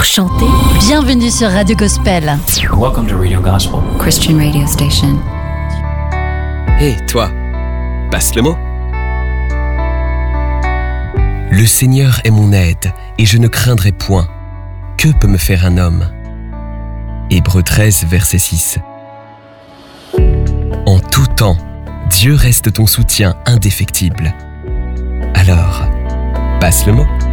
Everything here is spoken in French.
pour chanter. Bienvenue sur Radio Gospel. Welcome to Radio Gospel. Christian radio station. Hé, toi, passe le mot. Le Seigneur est mon aide, et je ne craindrai point. Que peut me faire un homme ? Hébreux 13, verset 6. En tout temps, Dieu reste ton soutien indéfectible. Alors, passe le mot.